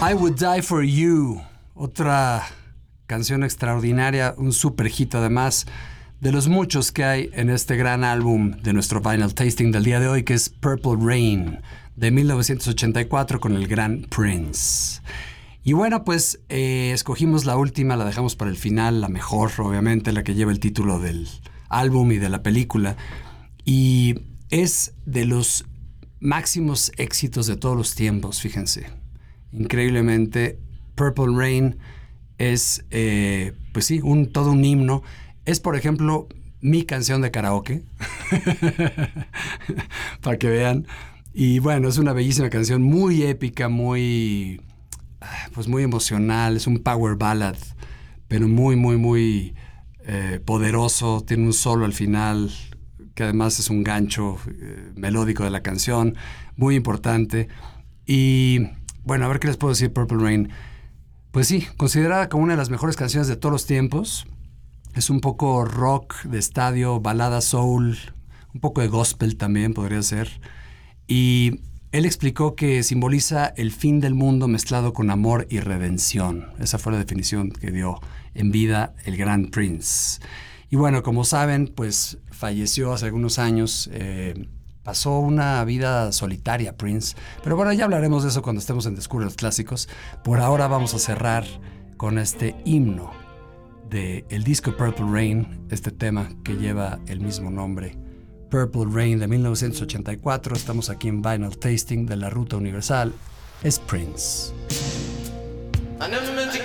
I Would Die For You, otra canción extraordinaria, un super hit además de los muchos que hay en este gran álbum de nuestro Vinyl Tasting del día de hoy, que es Purple Rain, de 1984 con el gran Prince. Y bueno, pues escogimos la última, la dejamos para el final, la mejor, obviamente, la que lleva el título del álbum y de la película. Y es de los máximos éxitos de todos los tiempos, fíjense. Increíblemente, Purple Rain es, pues sí, todo un himno. Es, por ejemplo, mi canción de karaoke, para que vean. Y bueno, es una bellísima canción, muy épica, muy emocional. Es un power ballad, pero muy poderoso. Tiene un solo al final, que además es un gancho melódico de la canción, muy importante. Y bueno, a ver qué les puedo decir. Purple Rain, pues sí, considerada como una de las mejores canciones de todos los tiempos. Es un poco rock de estadio, balada soul, un poco de gospel también podría ser. Y él explicó que simboliza el fin del mundo mezclado con amor y redención. Esa fue la definición que dio en vida el gran Prince. Y bueno, como saben, pues falleció hace algunos años. Pasó una vida solitaria, Prince. Pero bueno, ya hablaremos de eso cuando estemos en Descubre los Clásicos. Por ahora vamos a cerrar con este himno del disco Purple Rain, este tema que lleva el mismo nombre, Purple Rain, de 1984. Estamos aquí en Vinyl Tasting de la Ruta Universal. Es Prince.